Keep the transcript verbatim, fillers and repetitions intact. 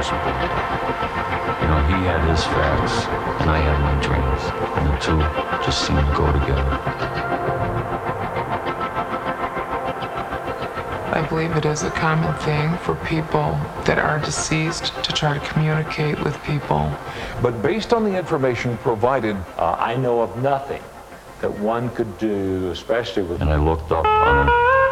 impossible. You know, he had his facts, and I had my dreams, and the two just seemed to go together. I believe it is a common thing for people that are deceased to try to communicate with people. But based on the information provided, uh, I know of nothing that one could do, especially with... And I looked up on a